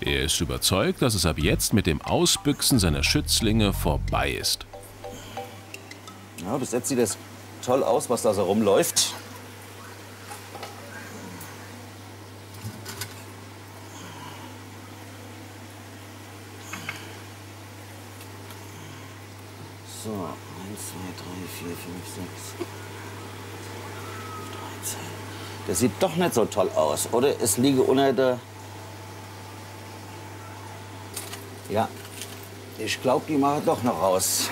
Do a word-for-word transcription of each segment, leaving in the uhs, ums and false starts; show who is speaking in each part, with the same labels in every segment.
Speaker 1: Er ist überzeugt, dass es ab jetzt mit dem Ausbüchsen seiner Schützlinge vorbei ist.
Speaker 2: Ja, bis jetzt sieht es toll aus, was da so rumläuft. So, eins, zwei, drei, vier, fünf, sechs, dreizehn. Das sieht doch nicht so toll aus, oder? Es liege unter der... Ja, ich glaube, die machen doch noch raus.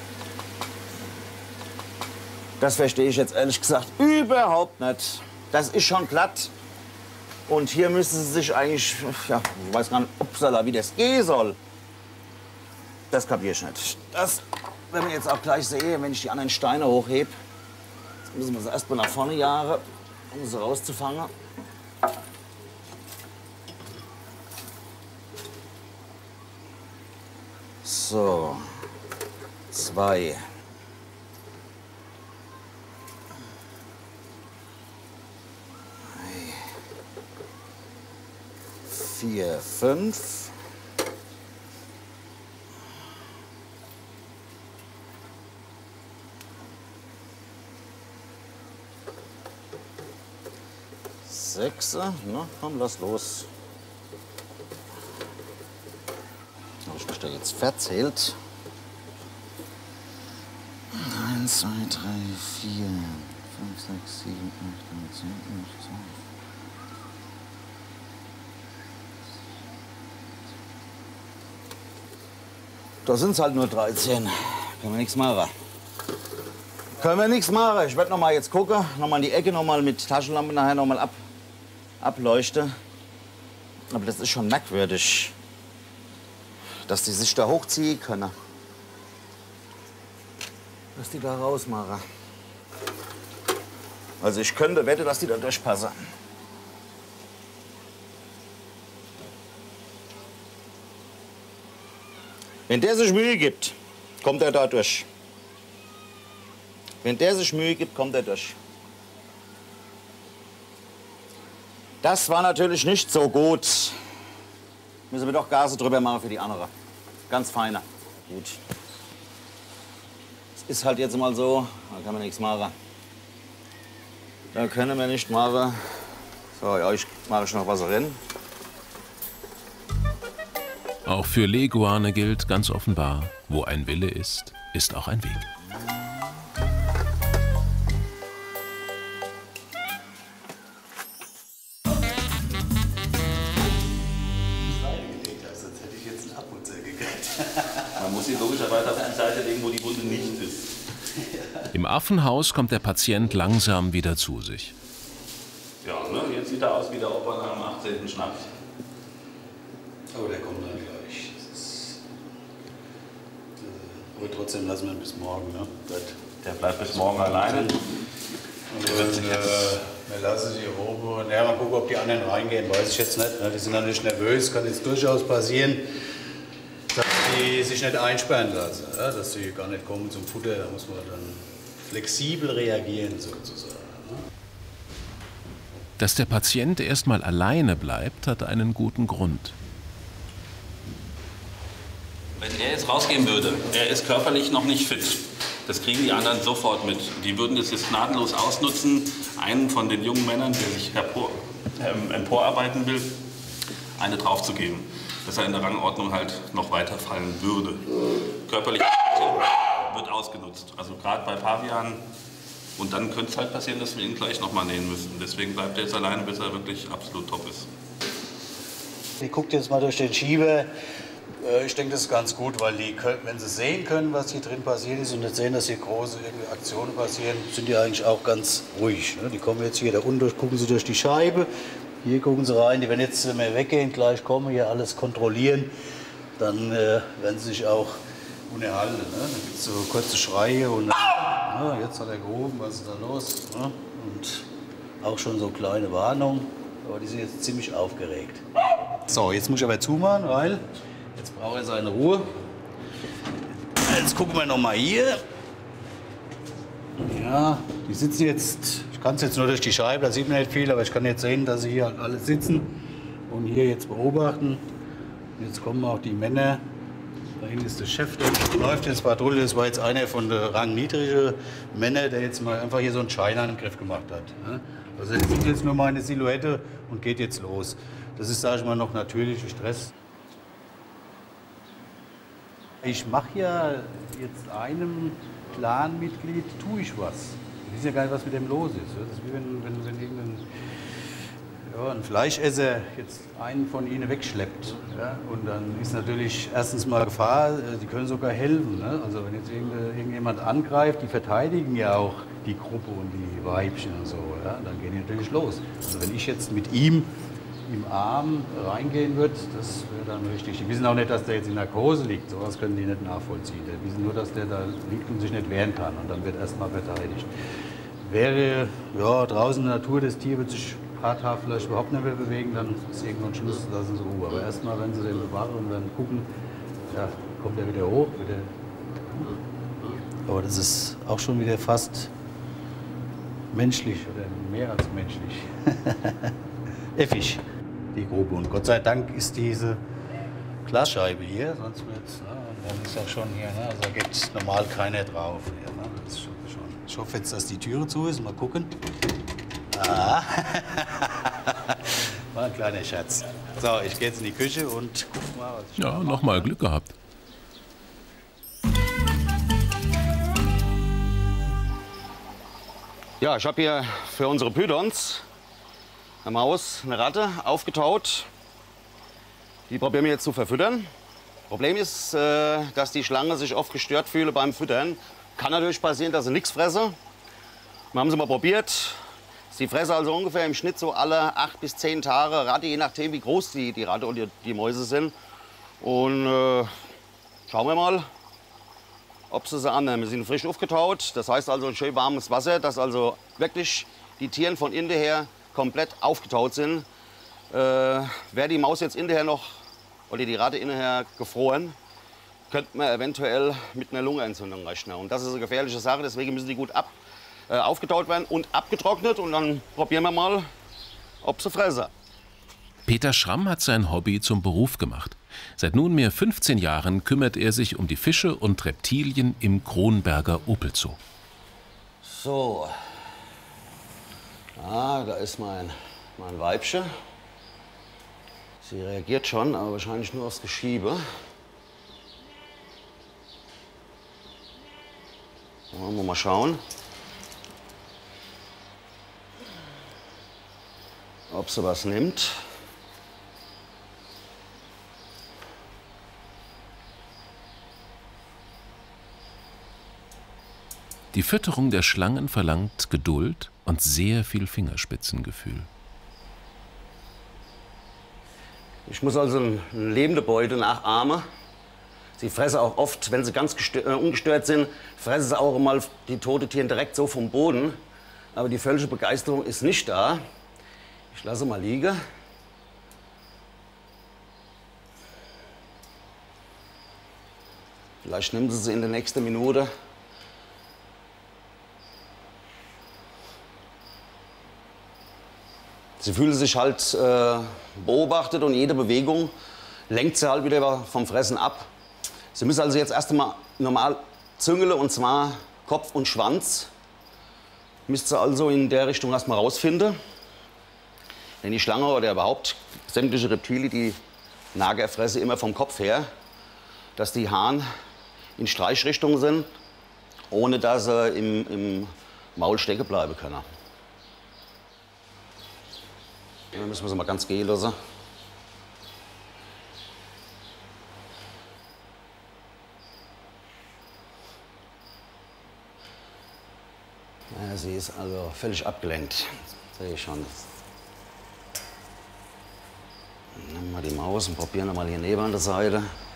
Speaker 2: Das verstehe ich jetzt ehrlich gesagt überhaupt nicht. Das ist schon glatt. Und hier müssen sie sich eigentlich, ja, ich weiß gar nicht, upsala, wie das gehen soll. Das kapiere ich nicht. Das, wenn wir jetzt auch gleich sehen, wenn ich die anderen Steine hochhebe, jetzt müssen wir sie erst mal nach vorne jagen, um sie rauszufangen. So, zwei. Drei. Vier, fünf. Sechs. Na, komm, lass los. Habe ich mich da jetzt verzählt? Eins, zwei, drei, vier, fünf, sechs, sieben, acht, neun, zehn, elf, zwölf. Da sind es halt nur dreizehn. Können wir nichts machen. Können wir nichts machen. Ich werde noch mal jetzt gucken, noch mal in die Ecke, noch mal mit Taschenlampe nachher noch mal ab, ableuchten. Aber das ist schon merkwürdig, dass die sich da hochziehen können. Dass die da rausmachen. Also ich könnte wette, dass die da durchpassen. Wenn der sich Mühe gibt, kommt er da durch. Wenn der sich Mühe gibt, kommt er durch. Das war natürlich nicht so gut. Müssen wir doch Gase drüber machen für die andere. Ganz feiner. Gut. Es ist halt jetzt mal so, da kann man nichts machen. Da können wir nicht machen. So, ja, ich mache noch was rein.
Speaker 1: Auch für Leguane gilt ganz offenbar, wo ein Wille ist, ist auch ein Weg.
Speaker 3: Man muss sie logischerweise auf die Seite legen, wo die Wunde nicht ist.
Speaker 1: Im Affenhaus kommt der Patient langsam wieder zu sich.
Speaker 3: Ja, ne? Jetzt sieht er aus wie der Opa nach dem achtzehnten Schnaps.
Speaker 4: Aber der kommt dann gleich. Das ist, äh, aber trotzdem lassen wir ihn bis morgen. Ne?
Speaker 3: Der bleibt bis morgen alleine.
Speaker 4: Und dann, äh, wir lassen sie oben. Und ja, mal gucken, ob die anderen reingehen, weiß ich jetzt nicht. Ne? Die sind dann nicht nervös, kann jetzt durchaus passieren, dass die sich nicht einsperren lassen. Ja? Dass sie gar nicht kommen zum Futter. Da muss man dann flexibel reagieren, sozusagen. Ne?
Speaker 1: Dass der Patient erst mal alleine bleibt, hat einen guten Grund.
Speaker 3: Wenn er jetzt rausgehen würde, er ist körperlich noch nicht fit. Das kriegen die anderen sofort mit. Die würden das jetzt gnadenlos ausnutzen, einen von den jungen Männern, der sich hervor, ähm, emporarbeiten will, eine draufzugeben, dass er in der Rangordnung halt noch weiter fallen würde. Körperlich wird ausgenutzt. Also gerade bei Pavianen. Und dann könnte es halt passieren, dass wir ihn gleich noch mal nähen müssen. Deswegen bleibt er jetzt alleine, bis er wirklich absolut top ist.
Speaker 4: Die guckt jetzt mal durch den Schieber. Ich denke, das ist ganz gut, weil die, wenn sie sehen können, was hier drin passiert ist und nicht sehen, dass hier große irgendwie Aktionen passieren, sind die eigentlich auch ganz ruhig. Die kommen jetzt hier da unten durch, gucken sie durch die Scheibe, hier gucken sie rein. Die werden jetzt, wenn wir weggehen, gleich kommen, hier alles kontrollieren, dann äh, werden sie sich auch unerhalten. Ne? Dann gibt es so kurze Schreie und ja, jetzt hat er gehoben, was ist da los? Ne? Und auch schon so kleine Warnungen, aber die sind jetzt ziemlich aufgeregt. So, jetzt muss ich aber zumachen, weil jetzt braucht er seine Ruhe. Jetzt gucken wir noch mal hier. Ja, die sitzen jetzt, ich kann es jetzt nur durch die Scheibe, da sieht man nicht viel, aber ich kann jetzt sehen, dass sie hier alle sitzen und hier jetzt beobachten. Jetzt kommen auch die Männer. Da hinten ist der Chef, der läuft jetzt Patrouille. Das war jetzt einer von der rangniedrigen Männer, der jetzt mal einfach hier so einen Schein an den Griff gemacht hat. Also er sieht jetzt nur meine Silhouette und geht jetzt los. Das ist, sage ich mal, noch natürlicher Stress. Ich mache ja jetzt einem Clanmitglied, tue ich was. Ich weiß ja gar nicht, was mit dem los ist. Das ist wie wenn, wenn, wenn irgendein ja, ein Fleischesser jetzt einen von ihnen wegschleppt. Ja? Und dann ist natürlich erstens mal Gefahr, die können sogar helfen. Ne? Also wenn jetzt irgendjemand angreift, die verteidigen ja auch die Gruppe und die Weibchen und so. Ja? Dann gehen die natürlich los. Also wenn ich jetzt mit ihm im Arm reingehen würde, das wäre dann richtig. Die wissen auch nicht, dass der jetzt in Narkose liegt. So was können die nicht nachvollziehen. Die wissen nur, dass der da liegt und sich nicht wehren kann. Und dann wird erst mal verteidigt. Wäre ja, draußen in der Natur, das Tier wird sich ein paar Tage vielleicht überhaupt nicht mehr bewegen, dann ist irgendwann Schluss, lassen sie Ruhe. Aber erstmal, wenn sie den bewahren und dann gucken, ja, kommt er wieder hoch. Wieder. Aber das ist auch schon wieder fast menschlich oder mehr als menschlich. Effig, die Grube. Und Gott sei Dank ist diese Glasscheibe hier, sonst wird's, ne, dann ist ja schon hier, ne, also da geht normal keiner drauf. Hier, ne, das ist schon, schon. Ich hoffe jetzt, dass die Türe zu ist. Mal gucken. Ah. War ein kleiner Scherz. So, ich gehe jetzt in die Küche und guck mal, was ich
Speaker 1: Ja, noch mal Glück gehabt.
Speaker 2: Ja, ich habe hier für unsere Pythons eine Maus, eine Ratte aufgetaut. Die probieren wir jetzt zu verfüttern. Problem ist, äh, dass die Schlange sich oft gestört fühle beim Füttern. Kann natürlich passieren, dass sie nichts fresse. Wir haben sie mal probiert. Sie fressen also ungefähr im Schnitt so alle acht bis zehn Tage Ratte, je nachdem wie groß die, die Ratte und die, die Mäuse sind. Und äh, schauen wir mal, ob sie sie annehmen. Sie sind frisch aufgetaut, das heißt also schön warmes Wasser, dass also wirklich die Tiere von innen her komplett aufgetaut sind. Äh, Wäre die Maus jetzt hinterher noch oder die Ratte hinterher gefroren, könnte man eventuell mit einer Lungenentzündung rechnen. Und das ist eine gefährliche Sache, deswegen müssen die gut ab, äh, aufgetaut werden und abgetrocknet. Und dann probieren wir mal, ob sie fressen.
Speaker 1: Peter Schramm hat sein Hobby zum Beruf gemacht. Seit nunmehr fünfzehn Jahren kümmert er sich um die Fische und Reptilien im Kronberger Opelzoo.
Speaker 2: So, ah, da ist mein, mein Weibchen. Sie reagiert schon, aber wahrscheinlich nur aufs Geschiebe. Wollen wir mal schauen, ob sie was nimmt.
Speaker 1: Die Fütterung der Schlangen verlangt Geduld und sehr viel Fingerspitzengefühl.
Speaker 2: Ich muss also einen lebenden Beute nachahmen. Sie fressen auch oft, wenn sie ganz äh, ungestört sind, fressen sie auch mal die toten Tiere direkt so vom Boden. Aber die völlige Begeisterung ist nicht da. Ich lasse mal liegen. Vielleicht nehmen sie sie in der nächsten Minute. Sie fühlen sich halt äh, beobachtet und jede Bewegung lenkt sie halt wieder vom Fressen ab. Sie müssen also jetzt erst einmal normal züngeln, und zwar Kopf und Schwanz. Müsst ihr also in der Richtung erst mal rausfinden. Denn die Schlange oder überhaupt sämtliche Reptilien, die Nager fressen immer vom Kopf her, dass die Haaren in Streichrichtung sind, ohne dass sie im, im Maul stecken bleiben können. Dann müssen wir sie mal ganz gehen lassen. Ja, sie ist also völlig abgelenkt. Das sehe ich schon. Nehmen wir die Maus und probieren wir mal hier neben an der Seite.